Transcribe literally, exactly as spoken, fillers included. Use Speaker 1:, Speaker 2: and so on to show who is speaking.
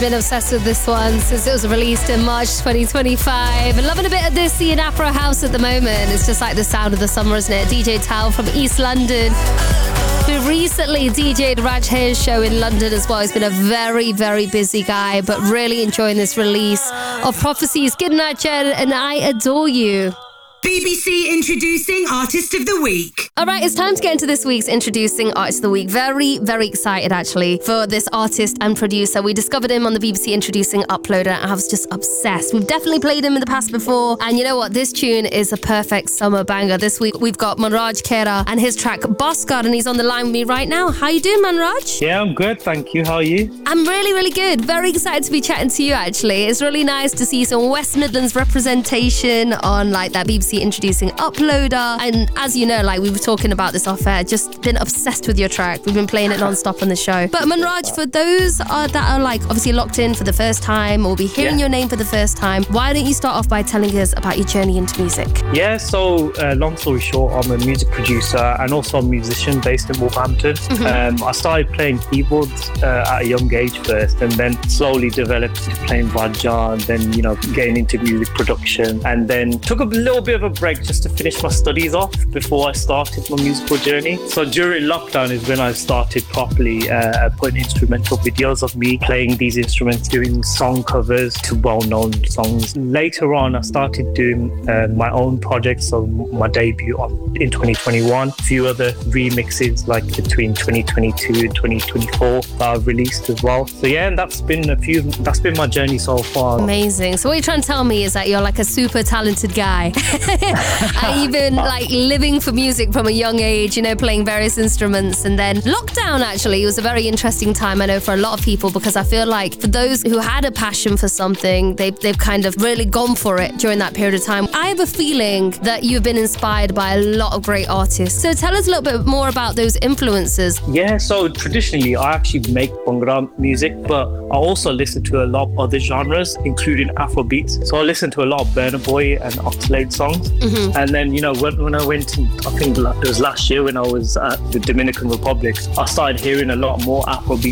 Speaker 1: Been obsessed with this one since it was released in March twenty twenty-five. Loving a bit of this Ian Afro house at the moment. It's just like the sound of the summer, isn't it? D J Tao from East London, who recently D J'd Raj Hayes' show in London as well. He's been a very, very busy guy, but really enjoying this release of Prophecies. Good night, Jen, and I adore you.
Speaker 2: B B C introducing Artist of the Week.
Speaker 1: All right, it's time to get into this week's Introducing Artist of the Week. Very, very excited actually for this artist and producer. We discovered him on the B B C Introducing Uploader and I was just obsessed. We've definitely played him in the past before. And you know what? This tune is a perfect summer banger. This week we've got Manraj Khera and his track Boss God, and he's on the line with me right now. How you doing, Manraj?
Speaker 3: Yeah, I'm good. Thank you. How are you?
Speaker 1: I'm really, really good. Very excited to be chatting to you actually. It's really nice to see some West Midlands representation on like that B B C Introducing Uploader. And as you know, like we were talking about this off air, just been obsessed with your track. We've been playing it non-stop on the show. But Manraj, for those uh, that are like obviously locked in for the first time or be hearing yeah. your name for the first time, why don't you start off by telling us about your journey into music?
Speaker 3: Yeah, so uh, long story short, I'm a music producer and also a musician based in Wolverhampton. Mm-hmm. um, I started playing keyboards uh, at a young age first, and then slowly developed into playing Raja, and then, you know, getting into music production, and then took a little bit of a break just to finish my studies off before I started my musical journey. So during lockdown is when I started properly uh, putting instrumental videos of me playing these instruments, doing song covers to well-known songs. Later on, I started doing uh, my own projects, so my debut on, in twenty twenty-one, a few other remixes like between twenty twenty-two and twenty twenty-four that I've released as well. So yeah, and that's been a few, that's been my journey so far.
Speaker 1: Amazing. So what you're trying to tell me is that you're like a super talented guy. And you've been like living for music from a young age, you know, playing various instruments. And then lockdown actually was a very interesting time, I know, for a lot of people, because I feel like for those who had a passion for something, they've, they've kind of really gone for it during that period of time. I have a feeling that you've been inspired by a lot of great artists. So tell us a little bit more about those influences.
Speaker 3: Yeah, so traditionally I actually make Bhangra music, but I also listen to a lot of other genres, including Afrobeats. So I listen to a lot of Burna Boy and Oxlade songs. Mm-hmm. And then, you know, when, when I went in, I think it was last year when I was at the Dominican Republic, I started hearing a lot more Afrobeat